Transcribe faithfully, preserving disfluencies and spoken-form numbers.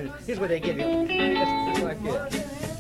Here's what they give you. Just like this.